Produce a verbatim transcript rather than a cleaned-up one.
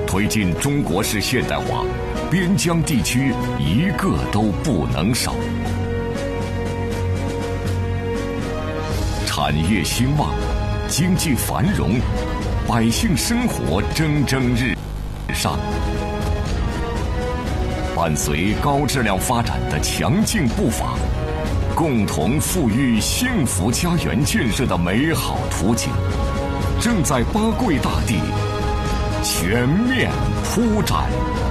推进中国式现代化，边疆地区一个都不能少。产业兴旺，经济繁荣，百姓生活蒸蒸日上。伴随高质量发展的强劲步伐，共同富裕幸福家园建设的美好图景，正在八桂大地全面铺展。